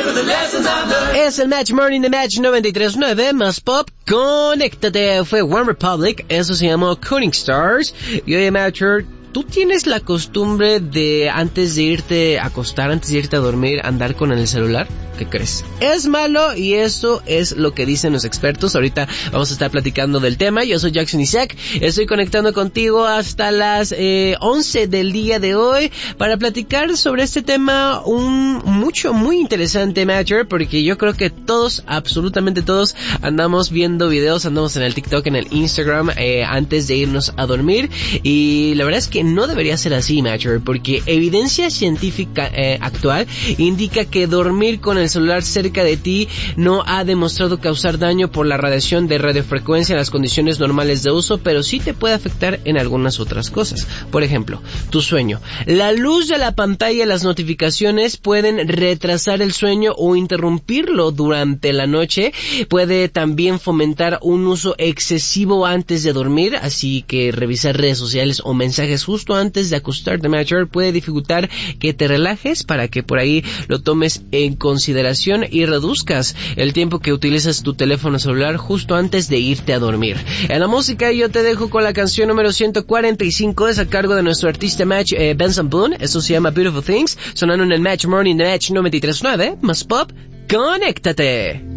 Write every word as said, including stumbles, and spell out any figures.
Es el Match Morning de Match noventa y tres punto nueve, más pop, conéctate. Fue One Republic, eso se llamó Cooling Stars. Y oye, Matcher, ¿tú tienes la costumbre de antes de irte a acostar, antes de irte a dormir, andar con el celular? ¿Qué crees? Es malo y eso es lo que dicen los expertos. Ahorita vamos a estar platicando del tema. Yo soy Jackson Isaac. Estoy conectando contigo hasta las eh, once del día de hoy para platicar sobre este tema un mucho, muy interesante, Matcher, porque yo creo que todos, absolutamente todos, andamos viendo videos, andamos en el TikTok, en el Instagram, eh, antes de irnos a dormir. Y la verdad es que no debería ser así, Matcher, porque evidencia científica eh, actual indica que dormir con el celular cerca de ti no ha demostrado causar daño por la radiación de radiofrecuencia en las condiciones normales de uso, pero sí te puede afectar en algunas otras cosas. Por ejemplo, tu sueño. La luz de la pantalla y las notificaciones pueden retrasar el sueño o interrumpirlo durante la noche. Puede también fomentar un uso excesivo antes de dormir, así que revisar redes sociales o mensajes justo antes de acostarte, Matcher, puede dificultar que te relajes, para que por ahí lo tomes en consideración y reduzcas el tiempo que utilizas tu teléfono celular justo antes de irte a dormir. En la música yo te dejo con la canción número ciento cuarenta y cinco, es a cargo de nuestro artista Match, eh, Benson Boone. Eso se llama Beautiful Things, sonando en el Match Morning de Match noventa y tres punto nueve, más pop, conéctate.